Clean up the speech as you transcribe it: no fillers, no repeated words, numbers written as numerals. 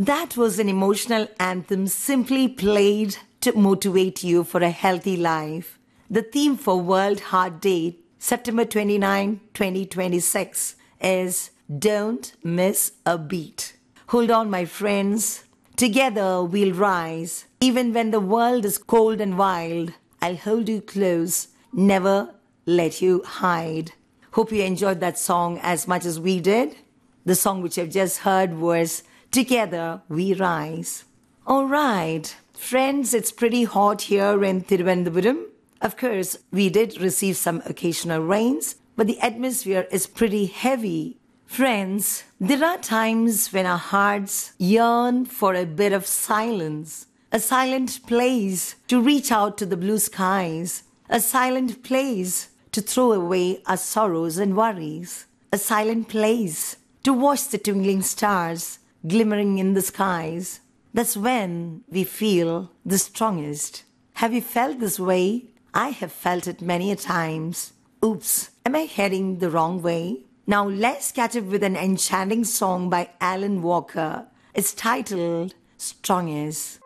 That was an emotional anthem simply played to motivate you for a healthy life. The theme for World Heart Day, September 29, 2026, is Don't Miss a Beat. Hold on, my friends. Together we'll rise. Even when the world is cold and wild, I'll hold you close, never let you hide. Hope you enjoyed that song as much as we did. The song which I've just heard was Together We Rise. All right, friends, it's pretty hot here in Thiruvananthapuram. Of course, we did receive some occasional rains, but the atmosphere is pretty heavy. Friends, there are times when our hearts yearn for a bit of silence, a silent place to reach out to the blue skies, a silent place to throw away our sorrows and worries, a silent place to watch the twinkling stars glimmering in the skies. That's when we feel the strongest. Have you felt this way? I have felt it many a times. Oops, am I heading the wrong way? Now let's catch up with an enchanting song by Alan Walker. It's titled Strongest.